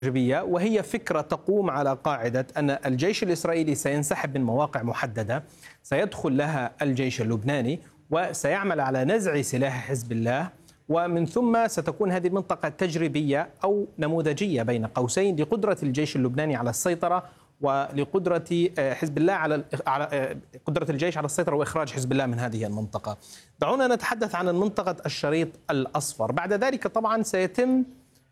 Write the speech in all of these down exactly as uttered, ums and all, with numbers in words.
تجريبية، وهي فكرة تقوم على قاعدة أن الجيش الإسرائيلي سينسحب من مواقع محددة، سيدخل لها الجيش اللبناني وسيعمل على نزع سلاح حزب الله، ومن ثم ستكون هذه المنطقة تجريبية أو نموذجية بين قوسين لقدرة الجيش اللبناني على السيطرة ولقدرة حزب الله على على قدرة الجيش على السيطرة وإخراج حزب الله من هذه المنطقة. دعونا نتحدث عن منطقة الشريط الأصفر. بعد ذلك طبعا سيتم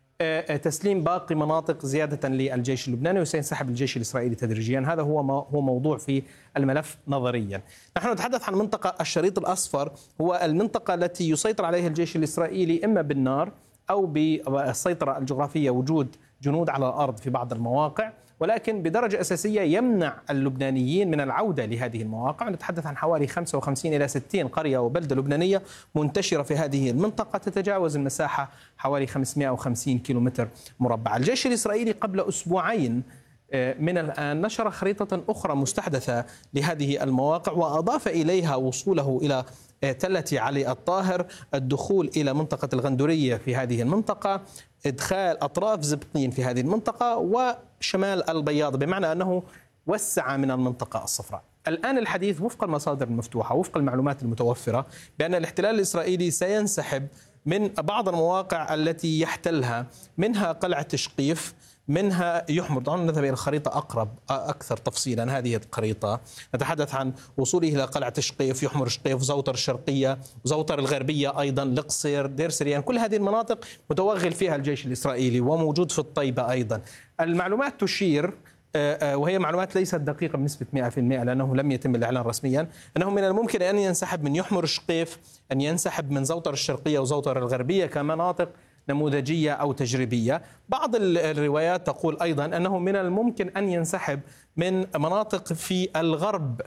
تسليم باقي مناطق زيادة للجيش اللبناني وسينسحب الجيش الإسرائيلي تدريجيا. هذا هو هو موضوع في الملف نظريا. نحن نتحدث عن منطقة الشريط الأصفر، هو المنطقة التي يسيطر عليها الجيش الإسرائيلي إما بالنار أو بالسيطرة الجغرافية، وجود جنود على الأرض في بعض المواقع، ولكن بدرجة أساسية يمنع اللبنانيين من العودة لهذه المواقع. نتحدث عن حوالي خمسة وخمسين إلى ستين قرية وبلدة لبنانية منتشرة في هذه المنطقة، تتجاوز المساحة حوالي خمسمائة وخمسين كيلومتر مربع. الجيش الإسرائيلي قبل أسبوعين من الآن نشر خريطة أخرى مستحدثة لهذه المواقع، وأضاف إليها وصوله إلى تلة علي الطاهر، الدخول إلى منطقة الغندورية في هذه المنطقة، إدخال أطراف زبقين في هذه المنطقة، وشمال البياض، بمعنى أنه وسع من المنطقة الصفراء. الآن الحديث وفق المصادر المفتوحة وفق المعلومات المتوفرة بأن الاحتلال الإسرائيلي سينسحب من بعض المواقع التي يحتلها، منها قلعة تشقيف، منها يحمر. دعونا نذهب إلى الخريطة أقرب أكثر تفصيلا. هذه الخريطة نتحدث عن وصوله إلى قلعة تشقيف، يحمر شقيف، زوطر الشرقية، زوطر الغربية أيضا، القصير، دير سريان، كل هذه المناطق متوغل فيها الجيش الإسرائيلي، وموجود في الطيبة أيضا. المعلومات تشير، وهي معلومات ليست دقيقة بنسبة مئة بالمئة لأنه لم يتم الإعلان رسميا، أنه من الممكن أن ينسحب من يحمر شقيف، أن ينسحب من زوطر الشرقية وزوطر الغربية كمناطق نموذجية أو تجريبية. بعض الروايات تقول أيضا أنه من الممكن أن ينسحب من مناطق في الغرب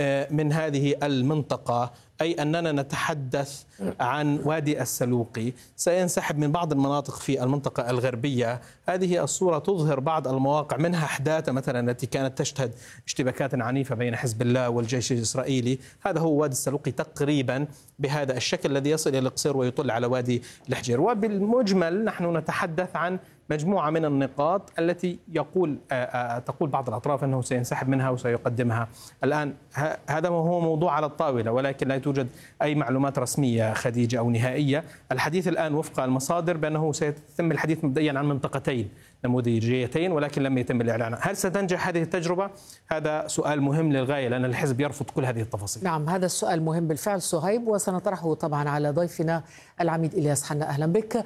من هذه المنطقة، أي أننا نتحدث عن وادي السلوقي، سينسحب من بعض المناطق في المنطقة الغربية. هذه الصورة تظهر بعض المواقع، منها حداثة مثلا التي كانت تشهد اشتباكات عنيفة بين حزب الله والجيش الإسرائيلي. هذا هو وادي السلوقي تقريبا بهذا الشكل الذي يصل إلى القصير ويطل على وادي الحجير. وبالمجمل نحن نتحدث عن مجموعة من النقاط التي يقول تقول بعض الأطراف أنه سينسحب منها وسيقدمها. الآن هذا هو موضوع على الطاولة، ولكن لا توجد أي معلومات رسمية خديجة أو نهائية. الحديث الآن وفق المصادر بأنه سيتم الحديث مبدئيا عن منطقتين نموذجيتين، ولكن لم يتم الإعلان. هل ستنجح هذه التجربة؟ هذا سؤال مهم للغاية، لأن الحزب يرفض كل هذه التفاصيل. نعم، هذا السؤال مهم بالفعل صهيب، وسنطرحه طبعا على ضيفنا العميد إلياس حنا. أهلا بك.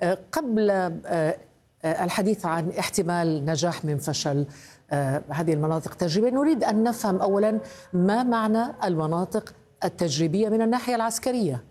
قبل الحديث عن احتمال نجاح من فشل هذه المناطق التجريبية، نريد أن نفهم أولا ما معنى المناطق التجريبية من الناحية العسكرية.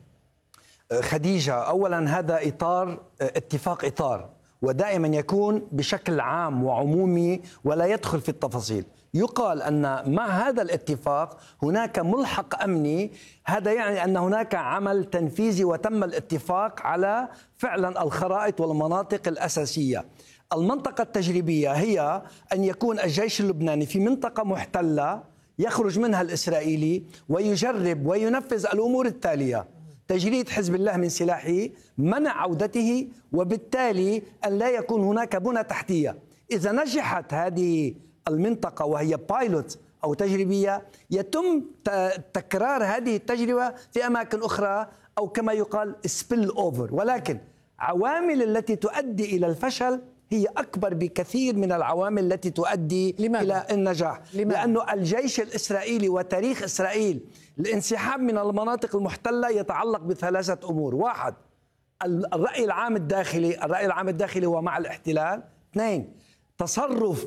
خديجة، أولا هذا إطار اتفاق إطار، ودائما يكون بشكل عام وعمومي ولا يدخل في التفاصيل. يقال أن مع هذا الاتفاق هناك ملحق أمني، هذا يعني أن هناك عمل تنفيذي وتم الاتفاق على فعلا الخرائط والمناطق الأساسية. المنطقة التجريبية هي أن يكون الجيش اللبناني في منطقة محتلة يخرج منها الإسرائيلي ويجرب وينفذ الأمور التالية: تجريد حزب الله من سلاحه، منع عودته، وبالتالي أن لا يكون هناك بنى تحتية. إذا نجحت هذه المنطقة وهي بايلوت أو تجريبية، يتم تكرار هذه التجربة في أماكن أخرى، أو كما يقال سبيل أوفر. ولكن عوامل التي تؤدي إلى الفشل هي أكبر بكثير من العوامل التي تؤدي لماذا؟ إلى النجاح. لماذا؟ لأنه الجيش الإسرائيلي وتاريخ إسرائيل الانسحاب من المناطق المحتلة يتعلق بثلاثة أمور: واحد، الرأي العام الداخلي، الرأي العام الداخلي هو مع الاحتلال. اثنين، تصرف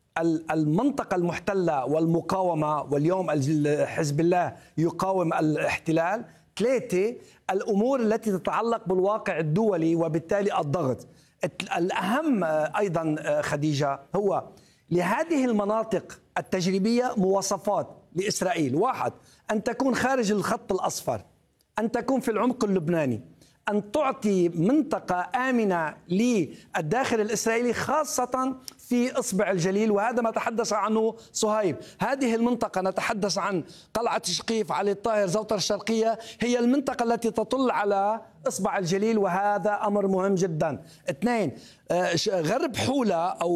المنطقة المحتلة والمقاومة، واليوم حزب الله يقاوم الاحتلال. ثلاثة، الأمور التي تتعلق بالواقع الدولي وبالتالي الضغط. الأهم أيضا خديجة هو لهذه المناطق التجريبية مواصفات لإسرائيل: واحد، أن تكون خارج الخط الأصفر، أن تكون في العمق اللبناني، أن تعطي منطقة آمنة للداخل الإسرائيلي خاصة في إصبع الجليل، وهذا ما تحدث عنه صهيب. هذه المنطقة نتحدث عن قلعة شقيف، علي الطاهر، زوطر الشرقية، هي المنطقة التي تطل على إصبع الجليل، وهذا أمر مهم جدا. اثنين، غرب حولة أو